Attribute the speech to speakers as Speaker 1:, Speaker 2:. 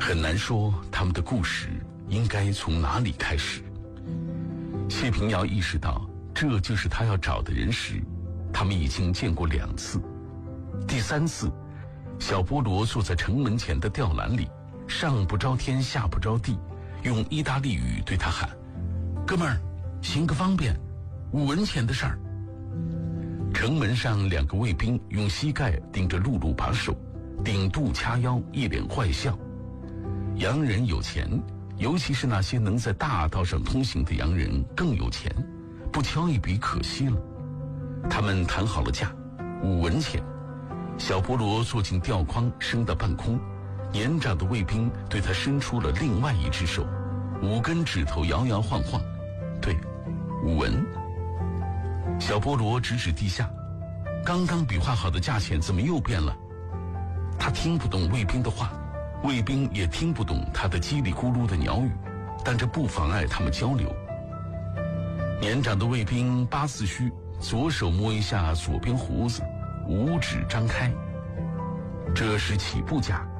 Speaker 1: 很难说他们的故事应该从哪里开始。谢平遥意识到这就是他要找的人时，他们已经见过2次。第3次，小菠萝坐在城门前的吊篮里，上不着天下不着地，用意大利语对他喊：哥们儿，行个方便，5文钱的事儿。城门上2个卫兵用膝盖盯着露露把手，顶肚掐腰，一脸坏笑。洋人有钱，尤其是那些能在大道上通行的洋人更有钱，不敲一笔可惜了。他们谈好了价，5文钱。小菠萝坐进吊筐，升到半空，年长的卫兵对他伸出了另外一只手，5根指头摇摇晃晃，对，5文。小菠萝指指地下，刚刚比划好的价钱怎么又变了？他听不懂卫兵的话，卫兵也听不懂他的叽里咕噜的鸟语，但这不妨碍他们交流。年长的卫兵八字须，左手摸一下左边胡子，5指张开。这是起步价